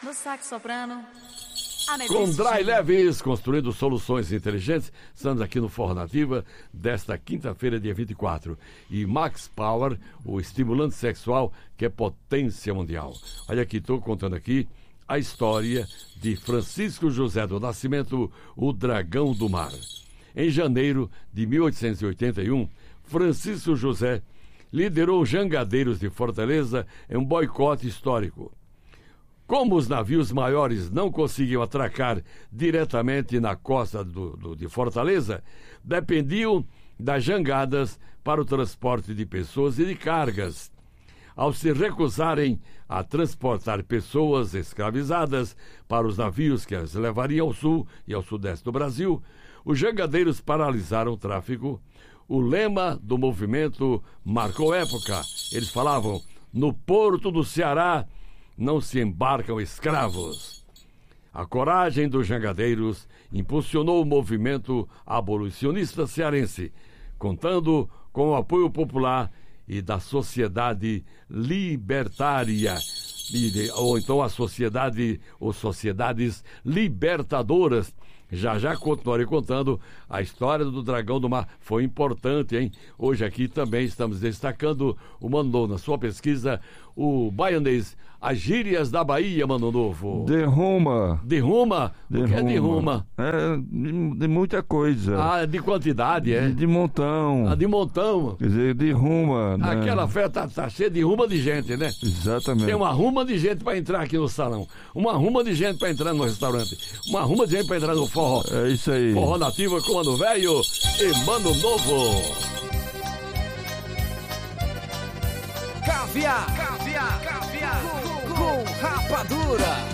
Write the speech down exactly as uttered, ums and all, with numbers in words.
No sax soprano, com Dry Leves, construindo soluções inteligentes. Estamos aqui no Forró Nativa desta quinta-feira, dia vinte e quatro. E Max Power, o estimulante sexual que é potência mundial. Olha aqui, estou contando aqui a história de Francisco José do Nascimento, o Dragão do Mar. Em janeiro de mil oitocentos e oitenta e um, Francisco José liderou os jangadeiros de Fortaleza em um boicote histórico. Como os navios maiores não conseguiam atracar diretamente na costa do, do, de Fortaleza, dependiam das jangadas para o transporte de pessoas e de cargas. Ao se recusarem a transportar pessoas escravizadas para os navios que as levariam ao sul e ao sudeste do Brasil, os jangadeiros paralisaram o tráfego. O lema do movimento marcou época. Eles falavam: no porto do Ceará não se embarcam escravos. A coragem dos jangadeiros impulsionou o movimento abolicionista cearense, contando com o apoio popular e da sociedade libertária, ou então a sociedade ou sociedades libertadoras. Já já continuarei contando a história do Dragão do Mar. Foi importante, hein? Hoje aqui também estamos destacando o Mano Novo, na sua pesquisa, o baianês, as gírias da Bahia, Mano Novo. Derruma. Derruma? O que é derruma? É, de, de muita coisa. Ah, de quantidade, é? De, de montão. Ah, de montão. Quer dizer, derruma. Né? Aquela festa tá, tá cheia de ruma de gente, né? Exatamente. Tem uma ruma de gente para entrar aqui no salão, uma ruma de gente para entrar no restaurante, uma ruma de gente para entrar no forró. É isso aí. Forró Nativa com Mano Velho e Mano Novo. Caviar, caviar, caviar com, com rapadura.